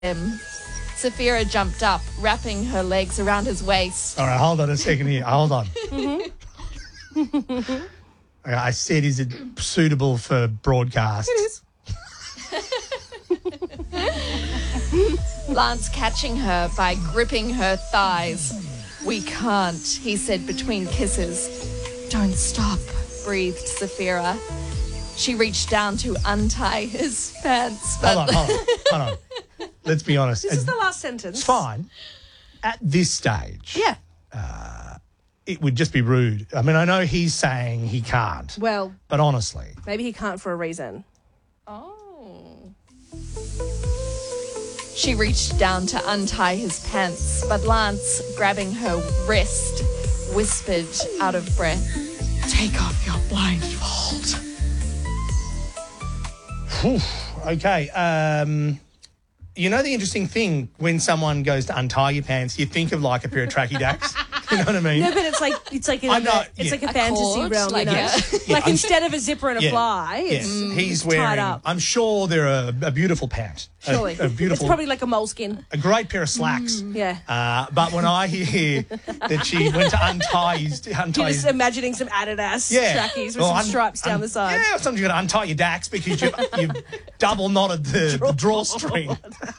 him. Saphira jumped up, wrapping her legs around his waist. All right, hold on a second here. Hold on. I said, is it suitable for broadcast? It is. Lance catching her by gripping her thighs. "We can't," he said between kisses. "Don't stop," breathed Saphira. She reached down to untie his pants. But Hold on. Let's be honest. This is the last sentence. It's fine. At this stage, Yeah. it would just be rude. I mean, I know he's saying he can't, Well, but honestly. maybe he can't for a reason. Oh. She reached down to untie his pants, but Lance, grabbing her wrist, whispered out of breath, "Take off your blindfold." Okay. You know the interesting thing when someone goes to untie your pants, you think of like a pair of tracky dacks. You know what I mean? No, but it's like I know, it's like a A fantasy cord, realm, like, you know. yeah. Like I'm instead of a zipper and a fly, Yes, he's wearing. tied up. I'm sure they're a beautiful pant. Surely, a beautiful. It's probably like a moleskin. a great pair of slacks. Yeah. But when I hear that she went to untie You're his just imagining some Adidas trackies with some stripes down the side. Yeah, sometimes you got to untie your dacks because you've double knotted the drawstring.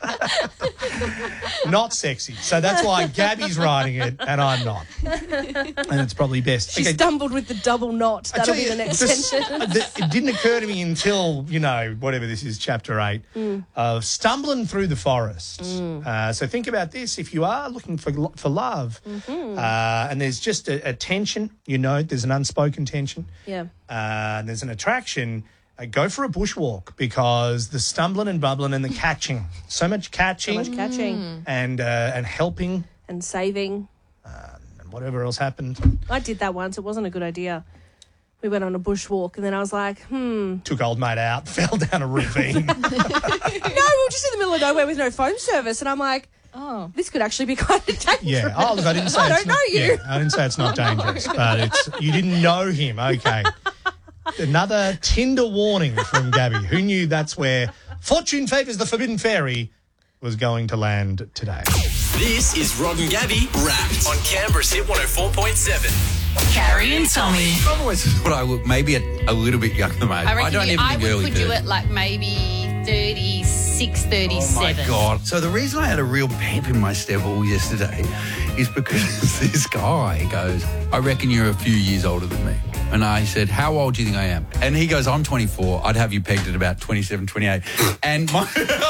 Not sexy. So that's why Gabby's riding it and I'm not. And it's probably best. She stumbled with the double knot. I That'll tell be you, the next this- sentence. it didn't occur to me until, whatever this is, chapter 8, of stumbling through the forest. So think about this. If you are looking for love and there's just a tension, there's an unspoken tension, Yeah. and there's an attraction, go for a bushwalk because the stumbling and bubbling and the catching, so much catching, and helping And saving. and whatever else happened. I did that once. It wasn't a good idea. We went on a bushwalk and then I was like, Took old mate out, fell down a ravine. No, we were just in the middle of nowhere with no phone service. And I'm like, this could actually be quite dangerous. Yeah. Oh, look, I didn't say I it's don't know not, you. Yeah, I didn't say it's not dangerous, but you didn't know him. Okay. Another Tinder warning from Gabby. Who knew that's where Fortune Favours the Forbidden Fairy was going to land today. This is Rod and Gabby Wrapped on Canberra's Hit 104.7. Carrie and Tommy. I've always thought I look maybe a little bit younger, mate. I reckon don't even think would early put you 30s. at like maybe 36, 37. Oh, my God. So the reason I had a real pep in my step all yesterday is because this guy goes, "I reckon you're a few years older than me." And I said, "How old do you think I am?" And he goes, "I'm 24. I'd have you pegged at about 27, 28. And my...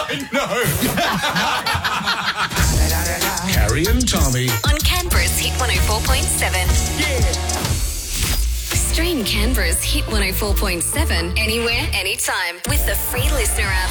Carrie and Tommy. On Canberra's Hit 104.7. Stream Canberra's Hit 104.7 anywhere, anytime with the free Listener app.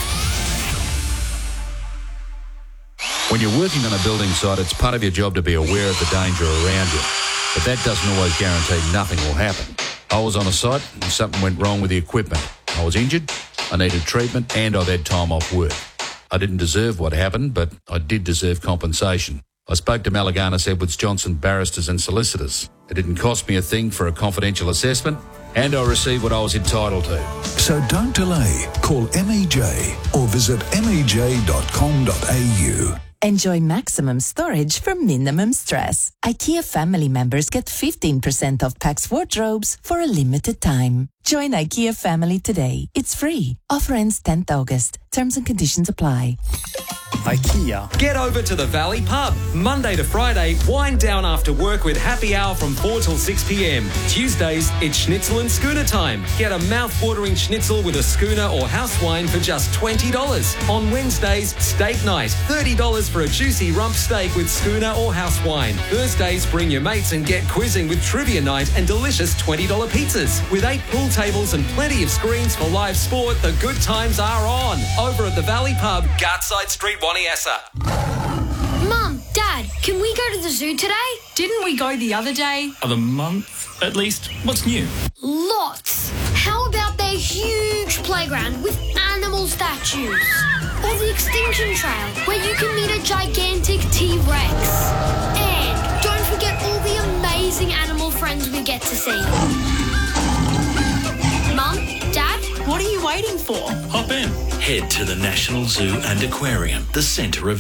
When you're working on a building site, it's part of your job to be aware of the danger around you. But that doesn't always guarantee nothing will happen. I was on a site and something went wrong with the equipment. I was injured, I needed treatment, and I've had time off work. I didn't deserve what happened, but I did deserve compensation. I spoke to Malaganas Edwards Johnson barristers and solicitors. It didn't cost me a thing for a confidential assessment, and I received what I was entitled to. So don't delay. Call MEJ or visit mej.com.au. Enjoy maximum storage for minimum stress. IKEA family members get 15% off Pax wardrobes for a limited time. Join IKEA family today. It's free. Offer ends 10th August. Terms and conditions apply. IKEA. Get over to the Valley Pub. Monday to Friday, wind down after work with happy hour from 4 till 6 p.m. Tuesdays, it's schnitzel and schooner time. Get a mouth-watering schnitzel with a schooner or house wine for just $20. On Wednesdays, steak night. $30 for a juicy rump steak with schooner or house wine. Thursdays, bring your mates and get quizzing with trivia night and delicious $20 pizzas. With 8 pool tables and plenty of screens for live sport, the good times are on. Over at the Valley Pub, Gartside Street, Waniassa. Mum, Dad, can we go to the zoo today? Didn't we go the other day? Of the month, at least. What's new? Lots. How about their huge playground with animal statues? Or the Extinction Trail, where you can meet a gigantic T-Rex. And don't forget all the amazing animal friends we get to see. Mum, Dad? What are you waiting for? Hop in. Head to the National Zoo and Aquarium, the centre of